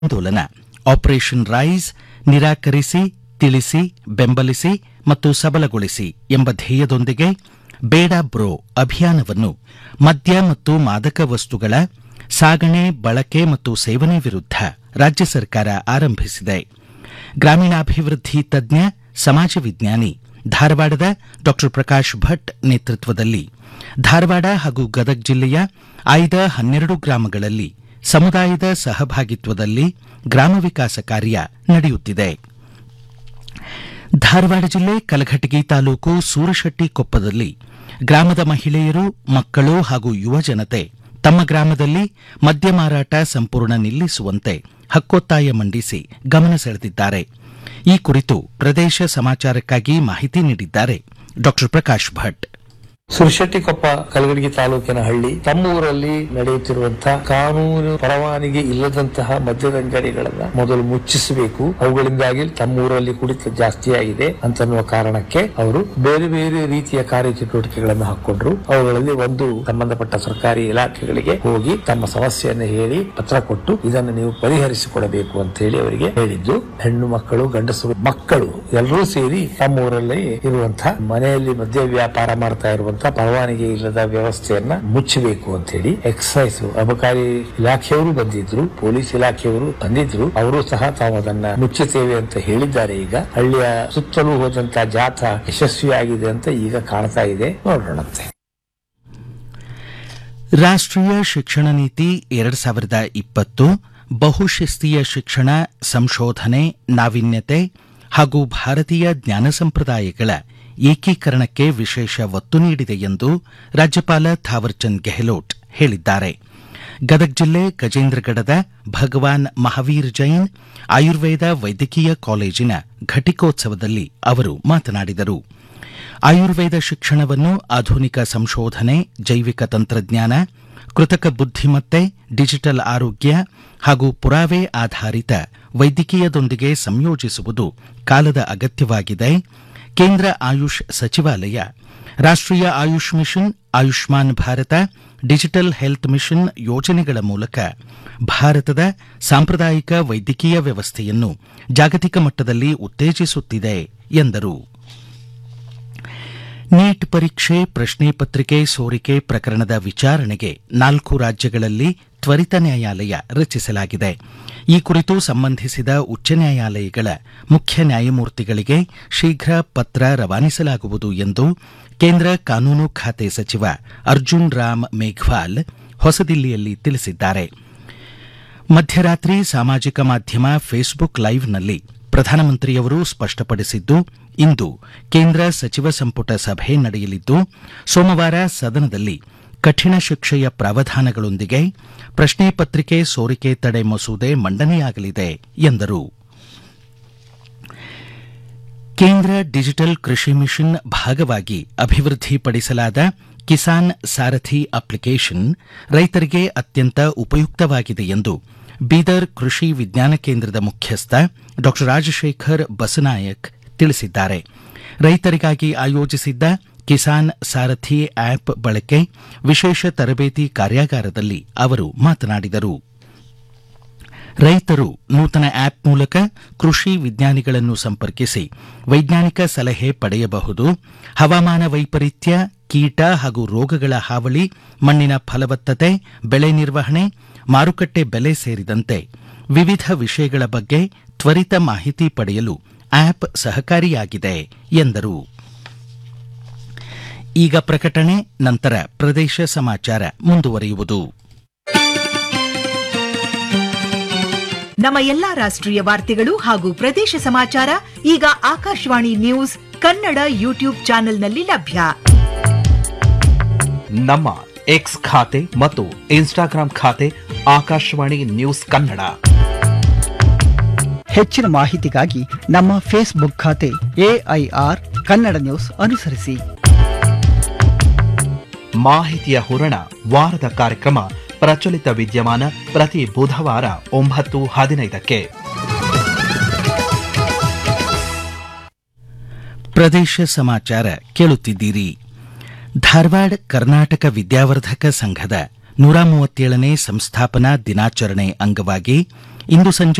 ಆಂದೋಲನ operation rice ನಿರಾಕರಿಸಿ, ತಿಳಿಸಿ, ಬೆಂಬಲಿಸಿ ಮತ್ತು ಸಬಲಗೊಳಿಸಿ ಎಂಬ ಧ್ಯೇಯದೊಂದಿಗೆ ಬೇಡ ಬ್ರೋ ಅಭಿಯಾನವನ್ನು ಮದ್ಯ ಮತ್ತು ಮಾದಕ ವಸ್ತುಗಳ ಸಾಗಣೆ, ಬಳಕೆ ಮತ್ತು ಸೇವನೆ ವಿರುದ್ಧ ರಾಜ್ಯ ಸರ್ಕಾರ ಆರಂಭಿಸಿದೆ. ಗ್ರಾಮೀಣಾಭಿವೃದ್ಧಿ ತಜ್ಞ, ಸಮಾಜ ವಿಜ್ಞಾನಿ, ಧಾರವಾಡದ ಡಾ ಪ್ರಕಾಶ್ ಭಟ್ ನೇತೃತ್ವದಲ್ಲಿ ಧಾರವಾಡ ಹಾಗೂ ಗದಗ ಜಿಲ್ಲೆಯ ಆಯ್ದ 12 ಗ್ರಾಮಗಳಲ್ಲಿ ಸಮುದಾಯದ ಸಹಭಾಗಿತ್ವದಲ್ಲಿ ಗ್ರಾಮ ವಿಕಾಸ ಕಾರ್ಯ ನಡೆಯುತ್ತಿದೆ. ಧಾರವಾಡ ಜಿಲ್ಲೆ ಕಲಘಟಗಿ ತಾಲೂಕು ಸೂರಶೆಟ್ಟಿಕೊಪ್ಪದಲ್ಲಿ ಗ್ರಾಮದ ಮಹಿಳೆಯರು, ಮಕ್ಕಳು ಹಾಗೂ ಯುವ ಜನತೆ ತಮ್ಮ ಗ್ರಾಮದಲ್ಲಿ ಮದ್ಯ ಮಾರಾಟ ಸಂಪೂರ್ಣ ನಿಲ್ಲಿಸುವಂತೆ ಹಕ್ಕೊತ್ತಾಯ ಮಂಡಿಸಿ ಗಮನ ಸೆಳೆದಿದ್ದಾರೆ. ಈ ಕುರಿತು ಪ್ರದೇಶ ಸಮಾಚಾರಕ್ಕಾಗಿ ಮಾಹಿತಿ ನೀಡಿದ್ದಾರೆ ಡಾ ಪ್ರಕಾಶ್ ಭಟ್. ಸುರಶೆಟ್ಟಿಕೊಪ್ಪ ಕಲಗಡಗಿ ತಾಲೂಕಿನ ಹಳ್ಳಿ ತಮ್ಮೂರಲ್ಲಿ ನಡೆಯುತ್ತಿರುವಂತಹ ಕಾನೂನು ಪರವಾನಗಿ ಇಲ್ಲದಂತಹ ಮದ್ಯದ ಅಂಗಡಿಗಳನ್ನ ಮೊದಲು ಮುಚ್ಚಿಸಬೇಕು, ಅವುಗಳಿಂದಾಗಿ ತಮ್ಮೂರಲ್ಲಿ ಕುಡಿತ ಜಾಸ್ತಿಯಾಗಿದೆ ಅಂತನ್ನುವ ಕಾರಣಕ್ಕೆ ಅವರು ಬೇರೆ ಬೇರೆ ರೀತಿಯ ಕಾರ್ಯಚಟುವಟಿಕೆಗಳನ್ನು ಹಾಕೊಂಡ್ರು. ಅವುಗಳಲ್ಲಿ ಒಂದು ಸಂಬಂಧಪಟ್ಟ ಸರ್ಕಾರಿ ಇಲಾಖೆಗಳಿಗೆ ಹೋಗಿ ತಮ್ಮ ಸಮಸ್ಯೆಯನ್ನು ಹೇಳಿ ಪತ್ರ ಕೊಟ್ಟು ಇದನ್ನು ನೀವು ಪರಿಹರಿಸಿಕೊಡಬೇಕು ಅಂತ ಹೇಳಿ ಅವರಿಗೆ ಹೇಳಿದ್ದು. ಹೆಣ್ಣು ಮಕ್ಕಳು, ಗಂಡಸರು, ಮಕ್ಕಳು ಎಲ್ಲರೂ ಸೇರಿ ತಮ್ಮೂರಲ್ಲಿ ಇರುವಂತಹ ಮನೆಯಲ್ಲಿ ಮದ್ಯ ವ್ಯಾಪಾರ ಮಾಡ್ತಾ ಇರುವಂತಹ ಪರವಾನಗಿ ಇಲ್ಲದ ವ್ಯವಸ್ಥೆಯನ್ನ ಮುಚ್ಚಬೇಕು ಅಂತ ಹೇಳಿ ಎಕ್ಸೈಸ್ ಅಬಕಾರಿ ಇಲಾಖೆಯವರು ಬಂದಿದ್ರು, ಪೊಲೀಸ್ ಇಲಾಖೆಯವರು ಬಂದಿದ್ರು. ಅವರು ಸಹ ತಾವು ಅದನ್ನ ಮುಚ್ಚುತ್ತೇವೆ ಅಂತ ಹೇಳಿದ್ದಾರೆ. ಈಗ ಹಳ್ಳಿಯ ಸುತ್ತಲೂ ಹೋದಂತಹ ಜಾಥಾ ಯಶಸ್ವಿಯಾಗಿದೆ ಅಂತ ಈಗ ಕಾಣ್ತಾ ಇದೆ. ನೋಡೋಣಂತೆ. ರಾಷ್ಟ್ರೀಯ ಶಿಕ್ಷಣ ನೀತಿ 2020 ಬಹುಶಿಸ್ತೀಯ ಶಿಕ್ಷಣ, ಸಂಶೋಧನೆ, ನಾವೀನ್ಯತೆ ಹಾಗೂ ಭಾರತೀಯ ಜ್ಞಾನ ಸಂಪ್ರದಾಯಗಳ ಏಕೀಕರಣಕ್ಕೆ ವಿಶೇಷ ಒತ್ತು ನೀಡಿದೆ ಎಂದು ರಾಜ್ಯಪಾಲ ಥಾವರ್ಚಂದ್ ಗೆಹ್ಲೋಟ್ ಹೇಳಿದ್ದಾರೆ. ಗದಗ ಜಿಲ್ಲೆ ಗಜೇಂದ್ರಗಡದ ಭಗವಾನ್ ಮಹಾವೀರ್ ಜೈನ್ ಆಯುರ್ವೇದ ವೈದ್ಯಕೀಯ ಕಾಲೇಜಿನ ಘಟಿಕೋತ್ಸವದಲ್ಲಿ ಅವರು ಮಾತನಾಡಿದರು. ಆಯುರ್ವೇದ ಶಿಕ್ಷಣವನ್ನು ಆಧುನಿಕ ಸಂಶೋಧನೆ, ಜೈವಿಕ ತಂತ್ರಜ್ಞಾನ, ಕೃತಕ ಬುದ್ಧಿಮತ್ತೆ, ಡಿಜಿಟಲ್ ಆರೋಗ್ಯ ಹಾಗೂ ಪುರಾವೆ ಆಧಾರಿತ ವೈದ್ಯಕೀಯದೊಂದಿಗೆ ಸಂಯೋಜಿಸುವುದು ಕಾಲದ ಅಗತ್ಯವಾಗಿದೆ. ಕೇಂದ್ರ ಆಯುಷ್ ಸಚಿವಾಲಯ ರಾಷ್ಟ್ರೀಯ AYUSH mission, Ayushman Bharat, digital health mission ಯೋಜನೆಗಳ ಮೂಲಕ ಭಾರತದ ಸಾಂಪ್ರದಾಯಿಕ ವೈದ್ಯಕೀಯ ವ್ಯವಸ್ಥೆಯನ್ನು ಜಾಗತಿಕ ಮಟ್ಟದಲ್ಲಿ ಉತ್ತೇಜಿಸುತ್ತಿದೆ ಎಂದರು. ನೀಟ್ ಪರೀಕ್ಷೆ ಪ್ರಶ್ನೆ ಪತ್ರಿಕೆ ಸೋರಿಕೆ ಪ್ರಕರಣದ ವಿಚಾರಣೆಗೆ 4 ರಾಜ್ಯಗಳಲ್ಲಿ ತ್ವರಿತ ನ್ಯಾಯಾಲಯ ರಚಿಸಲಾಗಿದೆ. ಈ ಕುರಿತು ಸಂಬಂಧಿಸಿದ ಉಚ್ಚ ನ್ಯಾಯಾಲಯಗಳ ಮುಖ್ಯ ನ್ಯಾಯಮೂರ್ತಿಗಳಿಗೆ ಶೀಘ್ರ ಪತ್ರ ರವಾನಿಸಲಾಗುವುದು ಎಂದು ಕೇಂದ್ರ ಕಾನೂನು ಖಾತೆ ಸಚಿವ ಅರ್ಜುನ್ ರಾಮ್ ಮೇಘ್ವಾಲ್ ಹೊಸದಿಲ್ಲಿಯಲ್ಲಿ ತಿಳಿಸಿದ್ದಾರೆ. ಮಧ್ಯರಾತ್ರಿ ಸಾಮಾಜಿಕ ಮಾಧ್ಯಮ ಫೇಸ್ಬುಕ್ ಲೈವ್ನಲ್ಲಿ ಪ್ರಧಾನಮಂತ್ರಿಯವರು ಸ್ಪಷ್ಟಪಡಿಸಿದ್ದು, ಇಂದು ಕೇಂದ್ರ ಸಚಿವ ಸಂಪುಟ ಸಭೆ ನಡೆಯಲಿದ್ದು ಸೋಮವಾರ ಸದನದಲ್ಲಿ ಕಠಿಣ ಶಿಕ್ಷೆಯ ಪ್ರಾವಧಾನಗಳೊಂದಿಗೆ ಪ್ರಶ್ನೆ ಪತ್ರಿಕೆ ಸೋರಿಕೆ ತಡೆ ಮಸೂದೆ ಮಂಡನೆಯಾಗಲಿದೆ ಎಂದರು. ಕೇಂದ್ರ ಡಿಜಿಟಲ್ ಕೃಷಿ ಮಿಷನ್ ಭಾಗವಾಗಿ ಅಭಿವೃದ್ಧಿಪಡಿಸಲಾದ ಕಿಸಾನ್ ಸಾರಥಿ ಅಪ್ಲಿಕೇಶನ್ ರೈತರಿಗೆ ಅತ್ಯಂತ ಉಪಯುಕ್ತವಾಗಿದೆ ಎಂದು ಬೀದರ್ ಕೃಷಿ ವಿಜ್ಞಾನ ಕೇಂದ್ರದ ಮುಖ್ಯಸ್ಥ ಡಾ ರಾಜಶೇಖರ್ ಬಸನಾಯಕ್ ತಿಳಿಸಿದ್ದಾರೆ. ರೈತರಿಗಾಗಿ ಆಯೋಜಿಸಿದ್ದ ಕಿಸಾನ್ ಸಾರಥಿ ಆಪ್ ಬಳಕೆ ವಿಶೇಷ ತರಬೇತಿ ಕಾರ್ಯಾಗಾರದಲ್ಲಿ ಅವರು ಮಾತನಾಡಿದರು. ರೈತರು ನೂತನ ಆಪ್ ಮೂಲಕ ಕೃಷಿ ವಿಜ್ಞಾನಿಗಳನ್ನು ಸಂಪರ್ಕಿಸಿ ವೈಜ್ಞಾನಿಕ ಸಲಹೆ ಪಡೆಯಬಹುದು. ಹವಾಮಾನ ವೈಪರೀತ್ಯ, ಕೀಟ ಹಾಗೂ ರೋಗಗಳ ಹಾವಳಿ, ಮಣ್ಣಿನ ಫಲವತ್ತತೆ, ಬೆಳೆ ನಿರ್ವಹಣೆ, ಮಾರುಕಟ್ಟೆ ಬೆಲೆ ಸೇರಿದಂತೆ ವಿವಿಧ ವಿಷಯಗಳ ಬಗ್ಗೆ ತ್ವರಿತ ಮಾಹಿತಿ ಪಡೆಯಲು ಆಪ್ ಸಹಕಾರಿಯಾಗಿದೆ ಎಂದರು. ಈಗ ಪ್ರಕಟಣೆ, ನಂತರ ಪ್ರದೇಶ ಸಮಾಚಾರ ಮುಂದುವರಿಯುವುದು. ನಮ್ಮ ಎಲ್ಲಾ ರಾಷ್ಟ್ರೀಯ ವಾರ್ತೆಗಳು ಹಾಗೂ ಪ್ರದೇಶ ಸಮಾಚಾರ ಈಗ ಆಕಾಶವಾಣಿ ನ್ಯೂಸ್ ಕನ್ನಡ ಯೂಟ್ಯೂಬ್ ಚಾನೆಲ್ನಲ್ಲಿ ಲಭ್ಯ. ನಮ್ಮ ಎಕ್ಸ್ ಖಾತೆ ಮತ್ತು ಇನ್ಸ್ಟಾಗ್ರಾಂ ಖಾತೆ ಆಕಾಶವಾಣಿ ನ್ಯೂಸ್ ಕನ್ನಡ. ಹೆಚ್ಚಿನ ಮಾಹಿತಿಗಾಗಿ ನಮ್ಮ ಫೇಸ್ಬುಕ್ ಖಾತೆ AIR ಕನ್ನಡ ನ್ಯೂಸ್ ಅನುಸರಿಸಿ. ಮಾಹಿತಿಯ ಹೂರಣ ವಾರದ ಕಾರ್ಯಕ್ರಮ ಪ್ರಚಲಿತ ವಿದ್ಯಮಾನ ಪ್ರತಿ ಬುಧವಾರ 9:15ಕ್ಕೆ. ಪ್ರದೇಶ ಸಮಾಚಾರ ಕೇಳುತ್ತಿದ್ದೀರಿ. ಧಾರವಾಡ ಕರ್ನಾಟಕ ವಿದ್ಯಾವರ್ಧಕ ಸಂಘದ 137ನೇ ಸಂಸ್ಥಾಪನಾ ದಿನಾಚರಣೆ ಅಂಗವಾಗಿ ಇಂದು ಸಂಜೆ